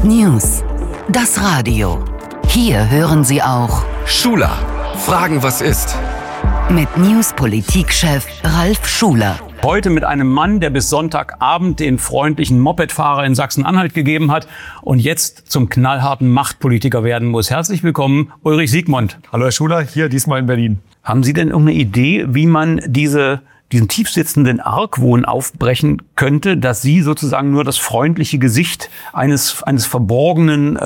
News, das Radio. Hier hören Sie auch Schuler, fragen, was ist. Mit News-Politik-Chef Ralf Schuler. Heute mit einem Mann, der bis Sonntagabend den freundlichen Mopedfahrer in Sachsen-Anhalt gegeben hat und jetzt zum knallharten Machtpolitiker werden muss. Herzlich willkommen, Ulrich Siegmund. Hallo Herr Schuler, hier diesmal in Berlin. Haben Sie denn irgendeine Idee, wie man diesen tiefsitzenden Argwohn aufbrechen könnte, dass Sie sozusagen nur das freundliche Gesicht einer verborgenen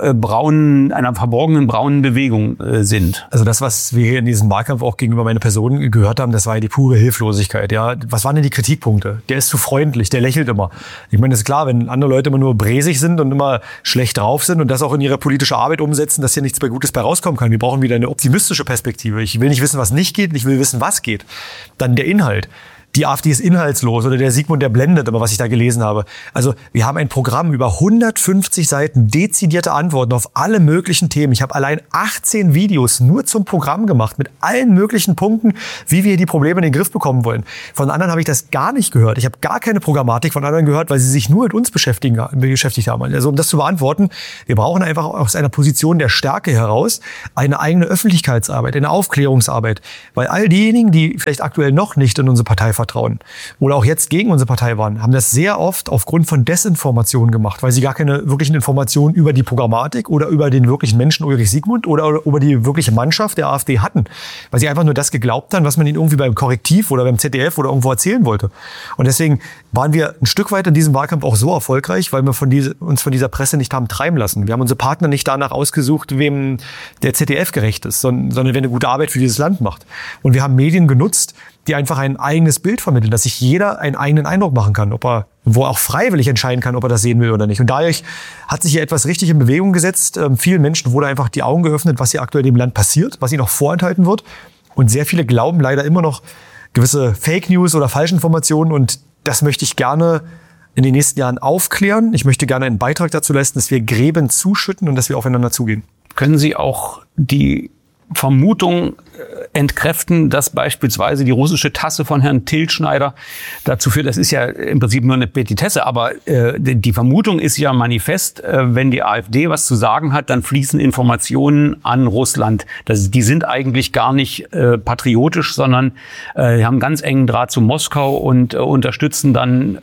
braunen Bewegung sind? Also das, was wir hier in diesem Wahlkampf auch gegenüber meiner Person gehört haben, das war ja die pure Hilflosigkeit. Ja, was waren denn die Kritikpunkte? Der ist zu freundlich, der lächelt immer. Ich meine, das ist klar, wenn andere Leute immer nur bräsig sind und immer schlecht drauf sind und das auch in ihre politische Arbeit umsetzen, dass hier nichts mehr Gutes bei rauskommen kann. Wir brauchen wieder eine optimistische Perspektive. Ich will nicht wissen, was nicht geht, ich will wissen, was geht. Dann der Inhalt. Die AfD ist inhaltslos oder der Siegmund, der blendet, aber was ich da gelesen habe. Also wir haben ein Programm über 150 Seiten, dezidierte Antworten auf alle möglichen Themen. Ich habe allein 18 Videos nur zum Programm gemacht mit allen möglichen Punkten, wie wir die Probleme in den Griff bekommen wollen. Von anderen habe ich das gar nicht gehört. Ich habe gar keine Programmatik von anderen gehört, weil sie sich nur mit uns beschäftigt haben. Also um das zu beantworten, wir brauchen einfach aus einer Position der Stärke heraus eine eigene Öffentlichkeitsarbeit, eine Aufklärungsarbeit. Weil all diejenigen, die vielleicht aktuell noch nicht in unsere Partei vertrauen oder auch jetzt gegen unsere Partei waren, haben das sehr oft aufgrund von Desinformationen gemacht, weil sie gar keine wirklichen Informationen über die Programmatik oder über den wirklichen Menschen Ulrich Siegmund oder über die wirkliche Mannschaft der AfD hatten. Weil sie einfach nur das geglaubt haben, was man ihnen irgendwie beim Korrektiv oder beim ZDF oder irgendwo erzählen wollte. Und deswegen waren wir ein Stück weit in diesem Wahlkampf auch so erfolgreich, weil wir uns von dieser Presse nicht haben treiben lassen. Wir haben unsere Partner nicht danach ausgesucht, wem der ZDF gerecht ist, sondern wer eine gute Arbeit für dieses Land macht. Und wir haben Medien genutzt, die einfach ein eigenes Bild vermitteln, dass sich jeder einen eigenen Eindruck machen kann, wo er auch freiwillig entscheiden kann, ob er das sehen will oder nicht. Und dadurch hat sich hier etwas richtig in Bewegung gesetzt. Vielen Menschen wurde einfach die Augen geöffnet, was hier aktuell im Land passiert, was ihnen auch vorenthalten wird. Und sehr viele glauben leider immer noch gewisse Fake News oder Falschinformationen. Und das möchte ich gerne in den nächsten Jahren aufklären. Ich möchte gerne einen Beitrag dazu leisten, dass wir Gräben zuschütten und dass wir aufeinander zugehen. Können Sie auch die Vermutung entkräften, dass beispielsweise die russische Tasse von Herrn Tilschneider dazu führt, das ist ja im Prinzip nur eine Petitesse, aber die Vermutung ist ja manifest, wenn die AfD was zu sagen hat, dann fließen Informationen an Russland. Die sind eigentlich gar nicht patriotisch, sondern die haben ganz engen Draht zu Moskau und unterstützen dann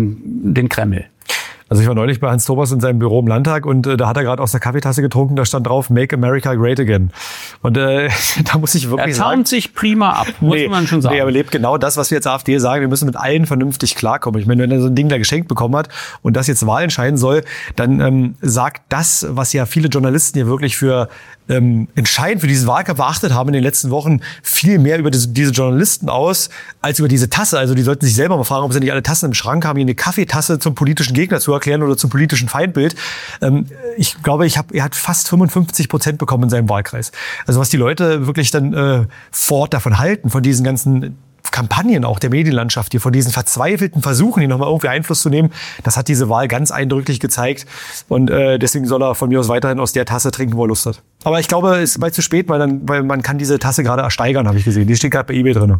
den Kreml. Also ich war neulich bei Hans Thomas in seinem Büro im Landtag und da hat er gerade aus der Kaffeetasse getrunken, da stand drauf, Make America Great Again. Und da muss ich wirklich sagen... Er tarnt sich prima ab, muss man schon sagen. Nee, er lebt genau das, was wir jetzt AfD sagen, wir müssen mit allen vernünftig klarkommen. Ich meine, wenn er so ein Ding da geschenkt bekommen hat und das jetzt Wahl entscheiden soll, dann sagt das, was ja viele Journalisten hier wirklich für entscheidend für diesen Wahlkampf beachtet haben in den letzten Wochen, viel mehr über diese Journalisten aus, als über diese Tasse. Also die sollten sich selber mal fragen, ob sie nicht alle Tassen im Schrank haben, hier eine Kaffeetasse zum politischen Gegner zu erklären oder zum politischen Feindbild. Ich glaube, er hat fast 55% bekommen in seinem Wahlkreis. Also was die Leute wirklich dann vor Ort davon halten, von diesen ganzen Kampagnen auch der Medienlandschaft hier, von diesen verzweifelten Versuchen, hier nochmal irgendwie Einfluss zu nehmen, das hat diese Wahl ganz eindrücklich gezeigt. Und deswegen soll er von mir aus weiterhin aus der Tasse trinken, wo er Lust hat. Aber ich glaube, es ist bald zu spät, weil man kann diese Tasse gerade ersteigern, habe ich gesehen. Die steht gerade bei eBay drin.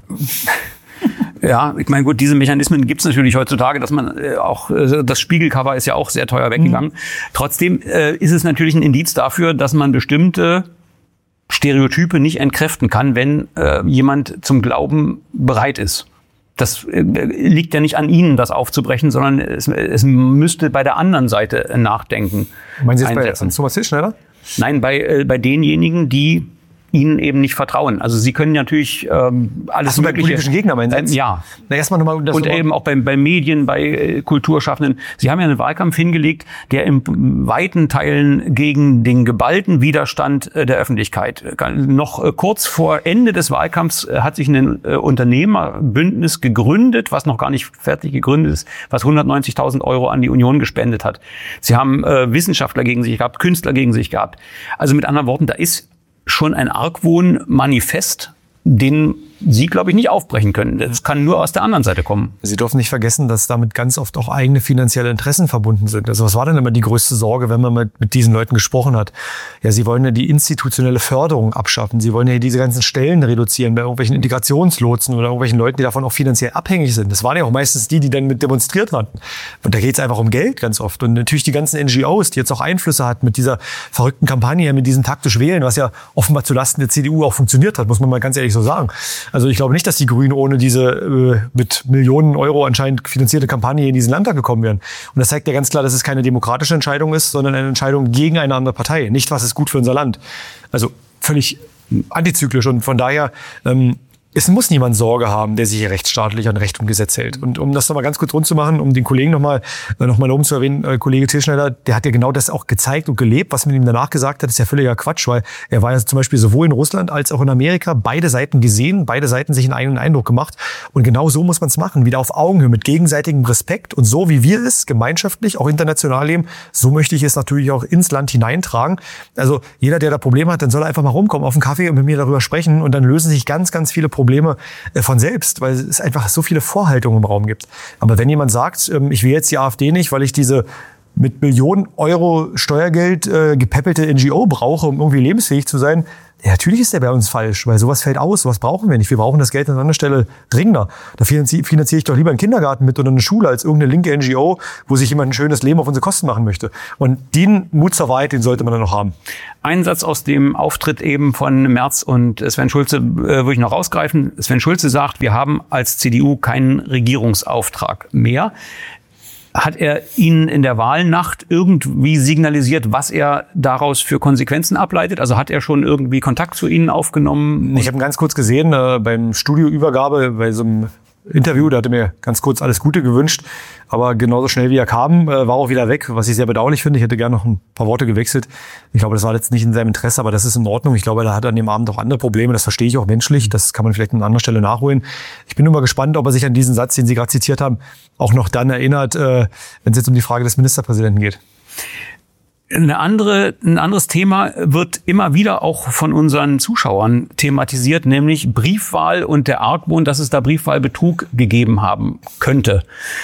Ja, ich meine, gut, diese Mechanismen gibt's natürlich heutzutage, dass man auch, das Spiegelcover ist ja auch sehr teuer weggegangen. Trotzdem ist es natürlich ein Indiz dafür, dass man bestimmte Stereotype nicht entkräften kann, wenn jemand zum Glauben bereit ist. Das liegt ja nicht an Ihnen, das aufzubrechen, sondern es müsste bei der anderen Seite nachdenken. Meinen Sie jetzt bei Thomas Tilschneider? Nein, bei denjenigen, die Ihnen eben nicht vertrauen. Also Sie können natürlich alles bei politischen Gegnern meinen Sie? Ja. Na, erstmal nochmal und eben auch bei Medien, bei Kulturschaffenden. Sie haben ja einen Wahlkampf hingelegt, der in weiten Teilen gegen den geballten Widerstand der Öffentlichkeit. Noch kurz vor Ende des Wahlkampfs hat sich ein Unternehmerbündnis gegründet, was noch gar nicht fertig gegründet ist, was 190.000 € an die Union gespendet hat. Sie haben Wissenschaftler gegen sich gehabt, Künstler gegen sich gehabt. Also mit anderen Worten, da ist schon ein Argwohn manifest, den Sie, glaube ich, nicht aufbrechen können. Das kann nur aus der anderen Seite kommen. Sie dürfen nicht vergessen, dass damit ganz oft auch eigene finanzielle Interessen verbunden sind. Also was war denn immer die größte Sorge, wenn man mit diesen Leuten gesprochen hat? Ja, sie wollen ja die institutionelle Förderung abschaffen. Sie wollen ja diese ganzen Stellen reduzieren bei irgendwelchen Integrationslotsen oder irgendwelchen Leuten, die davon auch finanziell abhängig sind. Das waren ja auch meistens die dann mit demonstriert hatten. Und da geht es einfach um Geld ganz oft. Und natürlich die ganzen NGOs, die jetzt auch Einflüsse hat mit dieser verrückten Kampagne, mit diesem taktisch Wählen, was ja offenbar zulasten der CDU auch funktioniert hat, muss man mal ganz ehrlich so sagen. Also ich glaube nicht, dass die Grünen ohne diese mit Millionen Euro anscheinend finanzierte Kampagne in diesen Landtag gekommen wären. Und das zeigt ja ganz klar, dass es keine demokratische Entscheidung ist, sondern eine Entscheidung gegen eine andere Partei. Nicht, was ist gut für unser Land. Also völlig antizyklisch. Und von daher, es muss niemand Sorge haben, der sich hier rechtsstaatlich an Recht und Gesetz hält. Und um das nochmal ganz kurz rund zu machen, um den Kollegen nochmal oben zu erwähnen, Kollege Tilschneider, der hat ja genau das auch gezeigt und gelebt. Was man ihm danach gesagt hat, ist ja völliger Quatsch, weil er war ja zum Beispiel sowohl in Russland als auch in Amerika beide Seiten gesehen, beide Seiten sich einen eigenen Eindruck gemacht. Und genau so muss man es machen, wieder auf Augenhöhe, mit gegenseitigem Respekt. Und so wie wir es gemeinschaftlich, auch international leben, so möchte ich es natürlich auch ins Land hineintragen. Also jeder, der da Probleme hat, dann soll er einfach mal rumkommen auf einen Kaffee und mit mir darüber sprechen. Und dann lösen sich ganz, ganz viele Probleme von selbst, weil es einfach so viele Vorhaltungen im Raum gibt. Aber wenn jemand sagt, ich will jetzt die AfD nicht, weil ich diese mit Millionen Euro Steuergeld gepeppelte NGO brauche, um irgendwie lebensfähig zu sein, ja, natürlich ist der bei uns falsch, weil sowas fällt aus, sowas brauchen wir nicht. Wir brauchen das Geld an anderer Stelle dringender. Da finanziere ich doch lieber einen Kindergarten mit oder eine Schule als irgendeine linke NGO, wo sich jemand ein schönes Leben auf unsere Kosten machen möchte. Und den Mut zur Wahrheit, den sollte man dann noch haben. Einen Satz aus dem Auftritt eben von Merz und Sven Schulze würde ich noch rausgreifen. Sven Schulze sagt, wir haben als CDU keinen Regierungsauftrag mehr. Hat er Ihnen in der Wahlnacht irgendwie signalisiert, was er daraus für Konsequenzen ableitet? Also hat er schon irgendwie Kontakt zu Ihnen aufgenommen? Ich habe ihn ganz kurz gesehen beim Studioübergabe, bei so einem Interview, da hat er mir ganz kurz alles Gute gewünscht, aber genauso schnell wie er kam, war auch wieder weg, was ich sehr bedauerlich finde. Ich hätte gerne noch ein paar Worte gewechselt. Ich glaube, das war jetzt nicht in seinem Interesse, aber das ist in Ordnung. Ich glaube, da hat er an dem Abend auch andere Probleme, das verstehe ich auch menschlich, das kann man vielleicht an anderer Stelle nachholen. Ich bin nur mal gespannt, ob er sich an diesen Satz, den Sie gerade zitiert haben, auch noch dann erinnert, wenn es jetzt um die Frage des Ministerpräsidenten geht. Ein anderes Thema wird immer wieder auch von unseren Zuschauern thematisiert, nämlich Briefwahl und der Argwohn, dass es da Briefwahlbetrug gegeben haben könnte.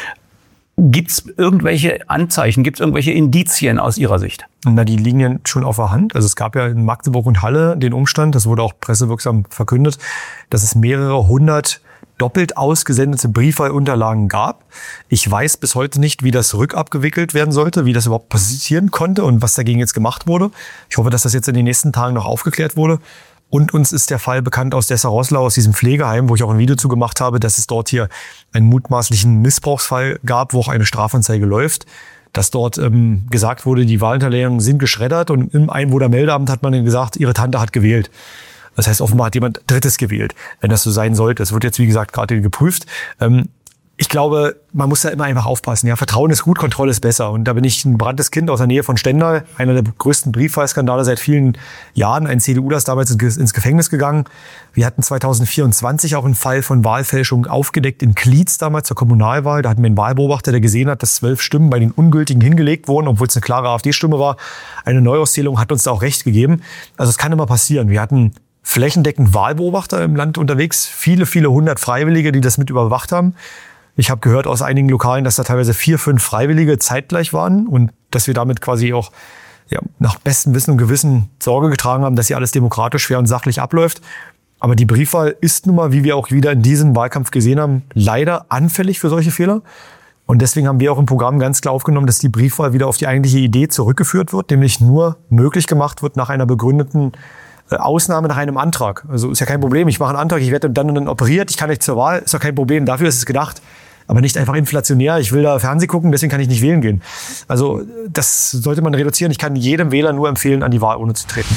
Gibt es irgendwelche Anzeichen, gibt es irgendwelche Indizien aus Ihrer Sicht? Na, die liegen ja schon auf der Hand. Also es gab ja in Magdeburg und Halle den Umstand, das wurde auch pressewirksam verkündet, dass es mehrere hundert doppelt ausgesendete Briefwahlunterlagen gab. Ich weiß bis heute nicht, wie das rückabgewickelt werden sollte, wie das überhaupt passieren konnte und was dagegen jetzt gemacht wurde. Ich hoffe, dass das jetzt in den nächsten Tagen noch aufgeklärt wurde. Und uns ist der Fall bekannt aus Dessau-Roßlau, aus diesem Pflegeheim, wo ich auch ein Video zu gemacht habe, dass es dort hier einen mutmaßlichen Missbrauchsfall gab, wo auch eine Strafanzeige läuft. Dass dort gesagt wurde, die Wahlunterlagen sind geschreddert und im Einwohnermeldeamt hat man dann gesagt, ihre Tante hat gewählt. Das heißt, offenbar hat jemand Drittes gewählt, wenn das so sein sollte. Es wird jetzt, wie gesagt, gerade geprüft. Ich glaube, man muss da immer einfach aufpassen. Ja, Vertrauen ist gut, Kontrolle ist besser. Und da bin ich ein brandtes Kind aus der Nähe von Stendal, einer der größten Briefwahlskandale seit vielen Jahren. Ein CDUler ist damals ins Gefängnis gegangen. Wir hatten 2024 auch einen Fall von Wahlfälschung aufgedeckt in Klietz damals zur Kommunalwahl. Da hatten wir einen Wahlbeobachter, der gesehen hat, dass 12 Stimmen bei den Ungültigen hingelegt wurden, obwohl es eine klare AfD-Stimme war. Eine Neuauszählung hat uns da auch recht gegeben. Also es kann immer passieren. Wir hatten flächendeckend Wahlbeobachter im Land unterwegs, viele hundert Freiwillige, die das mit überwacht haben. Ich habe gehört aus einigen Lokalen, dass da teilweise 4, 5 Freiwillige zeitgleich waren und dass wir damit quasi auch nach bestem Wissen und Gewissen Sorge getragen haben, dass hier alles demokratisch, fair und sachlich abläuft. Aber die Briefwahl ist nun mal, wie wir auch wieder in diesem Wahlkampf gesehen haben, leider anfällig für solche Fehler. Und deswegen haben wir auch im Programm ganz klar aufgenommen, dass die Briefwahl wieder auf die eigentliche Idee zurückgeführt wird, nämlich nur möglich gemacht wird nach einer begründeten Ausnahme nach einem Antrag. Also ist ja kein Problem. Ich mache einen Antrag, ich werde dann und dann operiert, ich kann nicht zur Wahl, ist doch kein Problem. Dafür ist es gedacht. Aber nicht einfach inflationär. Ich will da Fernsehen gucken, deswegen kann ich nicht wählen gehen. Also das sollte man reduzieren. Ich kann jedem Wähler nur empfehlen, an die Wahlurne zu treten.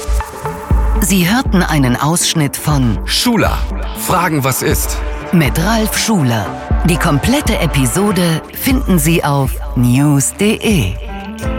Sie hörten einen Ausschnitt von Schuler. Fragen, was ist? Mit Ralf Schuler. Die komplette Episode finden Sie auf news.de.